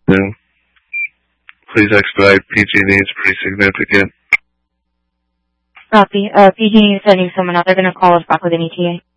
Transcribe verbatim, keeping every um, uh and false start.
Yeah. Please expedite. P G and E is pretty significant. Copy. Uh, P G and E is sending someone out. They're going to call us back with an E T A.